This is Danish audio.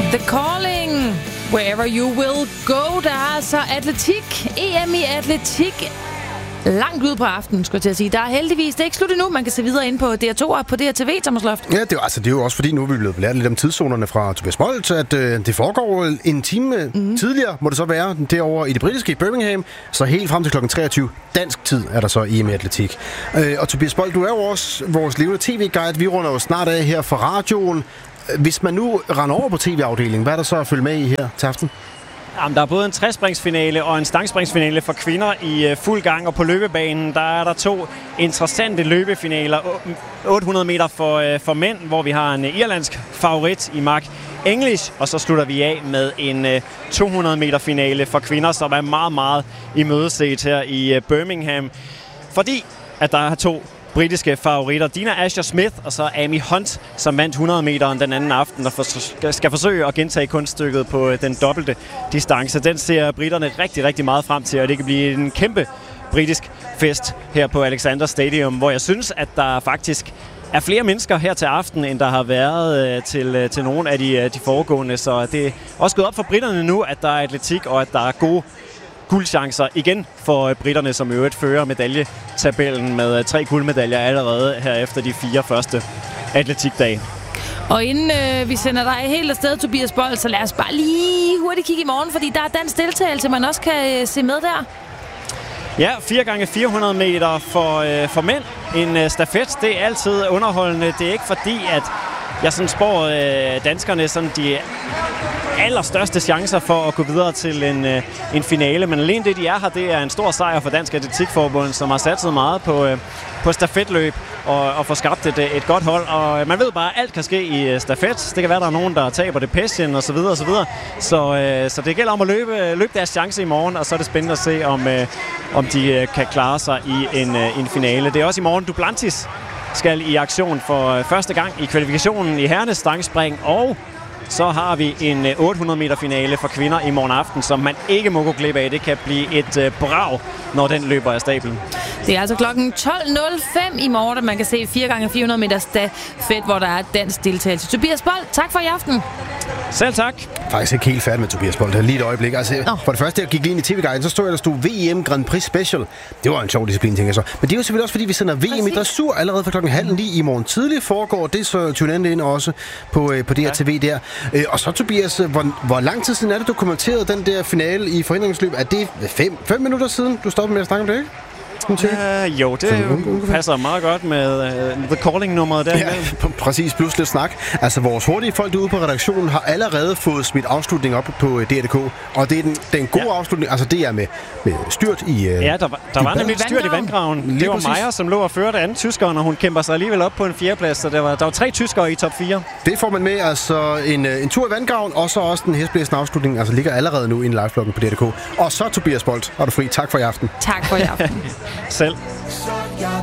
The Calling, Wherever You Will Go. Der er altså atletik, EM i atletik, langt ud på aftenen, skulle jeg til at sige. Der er heldigvis, det er ikke slut endnu. Man kan se videre ind på DR2 og på DRTV, Thomas Loft. Ja, det er jo også fordi, nu er vi blevet lært lidt om tidszonerne fra Tobias Bolt, at det foregår en time tidligere, må det så være, derovre i det britiske Birmingham, så helt frem til kl. 23 dansk tid er der så EM i atletik. Og Tobias Bolt, du er jo også vores levende tv-guide. Vi runder jo snart af her for radioen. Hvis man nu render over på tv-afdelingen, hvad er der så at følge med i her til aften? Jamen, der er både en træspringsfinale og en stangspringsfinale for kvinder i fuld gang, og på løbebanen der er der 2 interessante løbefinaler. 800 meter for mænd, hvor vi har en irlandsk favorit i Mark English, og så slutter vi af med en 200 meter finale for kvinder, som er meget, meget imødeset her i Birmingham, fordi at der er 2 britiske favoritter. Dina Asher-Smith og så Amy Hunt, som vandt 100 meteren den anden aften og skal forsøge at gentage kunststykket på den dobbelte distance. Den ser britterne rigtig, rigtig meget frem til, og det kan blive en kæmpe britisk fest her på Alexander Stadium, hvor jeg synes, at der faktisk er flere mennesker her til aften, end der har været til nogle af de foregående. Så det er også gået op for britterne nu, at der er atletik, og at der er gode guldchancer igen for britterne, som i øvrigt fører medaljetabellen med 3 guldmedaljer allerede her efter de 4 første atletikdage. Og inden vi sender dig helt afsted, Tobias Bolt, så lad os bare lige hurtigt kigge i morgen, fordi der er dansk deltagelse, man også kan se med der. Ja, 4x400 meter for mænd. En stafet, det er altid underholdende. Det er ikke fordi, at jeg sådan spår danskerne sådan de allerstørste chancer for at gå videre til en finale. Men alene det, de er her, det er en stor sejr for Dansk Atletikforbund, som har satset meget på stafetløb og få skabt et godt hold. Og man ved bare, at alt kan ske i stafet. Det kan være, at der er nogen, der taber det passion og så videre og så videre. Så det gælder om at løbe deres chance i morgen, og så er det spændende at se, om de kan klare sig i en finale. Det er også i morgen, Duplantis skal i aktion for første gang i kvalifikationen i herrenes stangspring, og så har vi en 800 meter finale for kvinder i morgen aften, som man ikke må gå glip af. Det kan blive et brag, når den løber af stablen. Det er altså klokken 12.05 i morgen, at man kan se 4x400 meter stafet, hvor der er dansk deltagelse. Tobias Bolt, tak for i aften. Selv tak. Faktisk ikke helt færdig med Tobias Bolt. Lige et øjeblik. Altså, for det første, jeg gik lige ind i TV-guiden, så der stod VM Grand Prix Special. Det var en sjov disciplin, tænker jeg så. Men det er jo selvfølgelig også, fordi vi sender VM i dressur allerede fra klokken 8:30 i morgen tidlig foregår. Det så tune ind også på DRTV der. Og så, Tobias, hvor lang tid siden er det, du kommenterede den der finale i forhindringsløb? Er det 5 minutter siden, du stoppede med at snakke om det, ikke? Jo, det passer meget godt med The Calling-nummeret der. Ja, præcis. Plus lidt snak. Altså, vores hurtige folk derude på redaktionen har allerede fået smidt afslutning op på DR.dk. Og det er den gode afslutning. Altså, det er med styrt i... Ja, der var nemlig et styrt i vandgraven. Det var Maja, som lå og førte anden tyskeren, og hun kæmper sig alligevel op på en 4. plads. Så der var 3 tyskere i top 4. Det får man med. Altså, en tur i vandgraven, og så også den hestblæsende afslutning. Altså, ligger allerede nu i en live-bloggen på DR.dk. Og så, Tobias Bolt, er du fri. Tak for i aften. Tak for i aften. Selv.